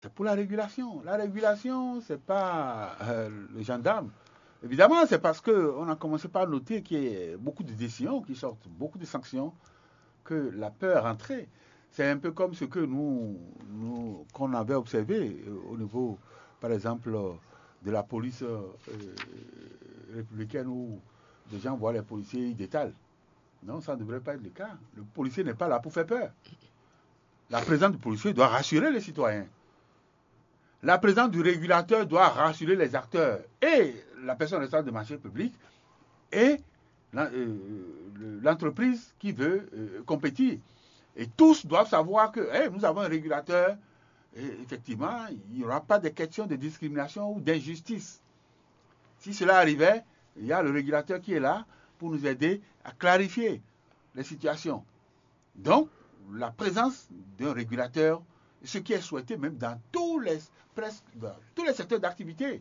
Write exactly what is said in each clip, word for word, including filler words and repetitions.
C'est pour la régulation. La régulation, ce n'est pas euh, le gendarme. Évidemment, c'est parce qu'on a commencé par noter qu'il y a beaucoup de décisions qui sortent, beaucoup de sanctions, que la peur entrait. C'est un peu comme ce que nous, nous qu'on avait observé euh, au niveau, par exemple, euh, de la police euh, républicaine où des gens voient les policiers, ils détalent. Non, ça ne devrait pas être le cas. Le policier n'est pas là pour faire peur. La présence du policier doit rassurer les citoyens. La présence du régulateur doit rassurer les acteurs et la personne responsable des marchés publics et l'entreprise qui veut euh, compétir. Et tous doivent savoir que hey, nous avons un régulateur et effectivement, il n'y aura pas de question de discrimination ou d'injustice. Si cela arrivait, il y a le régulateur qui est là pour nous aider à clarifier les situations. Donc, la présence d'un régulateur, ce qui est souhaité même dans tous les, presque, dans tous les secteurs d'activité.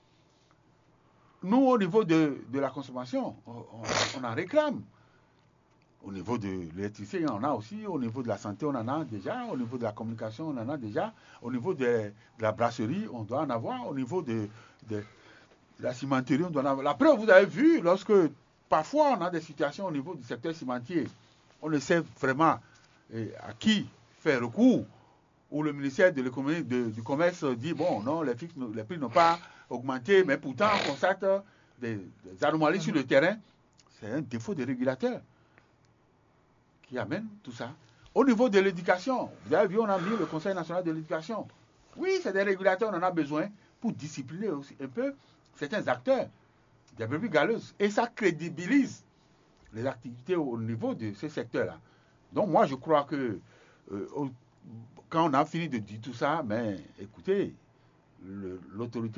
Nous, au niveau de, de la consommation, on, on en réclame. Au niveau de l'électricité, on en a aussi. Au niveau de la santé, on en a déjà. Au niveau de la communication, on en a déjà. Au niveau de, de la brasserie, on doit en avoir. Au niveau de, de, de la cimenterie, on doit en avoir. La preuve, vous avez vu, lorsque parfois on a des situations au niveau du secteur cimentier, on ne sait vraiment eh, à qui faire recours, où le ministère de l'économie, de, du commerce dit, bon, non, les, fixes, les prix n'ont pas augmenté, mais pourtant on constate des, des anomalies sur le terrain. C'est un défaut des régulateurs qui amène tout ça. Au niveau de l'éducation, vous avez vu, on a mis le Conseil national de l'éducation. Oui, c'est des régulateurs, on en a besoin pour discipliner aussi un peu certains acteurs des brebis galeuses. Et ça crédibilise les activités au niveau de ce secteur-là. Donc moi, je crois que euh, quand on a fini de dire tout ça, mais écoutez, l'autorité